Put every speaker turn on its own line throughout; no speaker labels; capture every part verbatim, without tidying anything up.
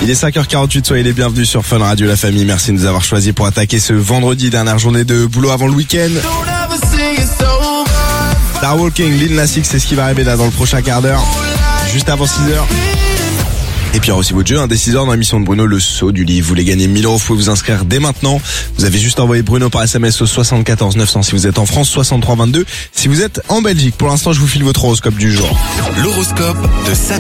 Il est cinq heures quarante-huit, soyez les bienvenus sur Fun Radio, la famille. Merci de nous avoir choisis pour attaquer ce vendredi, dernière journée de boulot avant le week-end. Star Walking, Lil Nas X, c'est ce qui va arriver là dans le prochain quart d'heure, juste avant six heures. Et puis il y aura aussi votre jeu, hein, dès six heures dans l'émission de Bruno, le saut du lit. Vous voulez gagner mille euros, vous pouvez vous inscrire dès maintenant. Vous avez juste envoyé Bruno par S M S au soixante-quatorze neuf cents si vous êtes en France, soixante-trois vingt-deux si vous êtes en Belgique. Pour l'instant, je vous file votre horoscope du jour.
L'horoscope de Samy.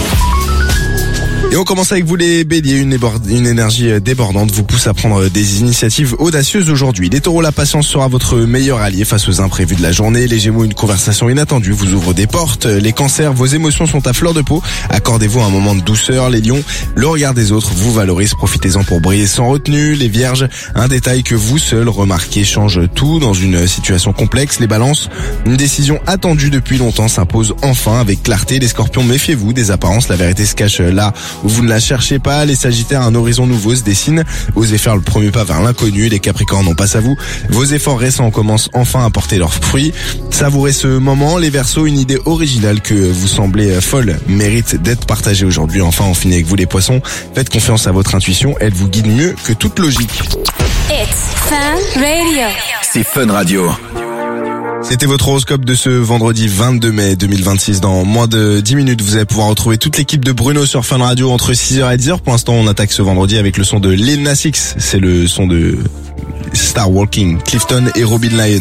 Et on commence avec vous les béliers. Une, ébord- une énergie débordante vous pousse à prendre des initiatives audacieuses aujourd'hui. Les taureaux, la patience sera votre meilleur allié face aux imprévus de la journée. Les gémeaux, une conversation inattendue vous ouvre des portes. Les cancers, vos émotions sont à fleur de peau. Accordez-vous un moment de douceur. Les lions, le regard des autres vous valorise. Profitez-en pour briller sans retenue. Les vierges, un détail que vous seul remarquez change tout dans une situation complexe. Les balances, une décision attendue depuis longtemps s'impose enfin avec clarté. Les scorpions, méfiez-vous des apparences. La vérité se cache là où vous ne la cherchez pas. Les sagittaires, un horizon nouveau se dessine. Osez faire le premier pas vers l'inconnu. Les capricornes, on passe à vous. Vos efforts récents commencent enfin à porter leurs fruits. Savourez ce moment. Les verseaux, une idée originale que vous semblez folle mérite d'être partagée aujourd'hui. Enfin, on finit avec vous les poissons. Faites confiance à votre intuition. Elle vous guide mieux que toute logique.
It's Fun Radio.
C'est Fun Radio.
C'était votre horoscope de ce vendredi vingt-deux mai deux mille vingt-six. Dans moins de dix minutes, vous allez pouvoir retrouver toute l'équipe de Bruno sur Fun Radio entre six heures et dix heures. Pour l'instant, on attaque ce vendredi avec le son de Lil Nas X. C'est le son de Star Walking, Clifton et Robin Lyon.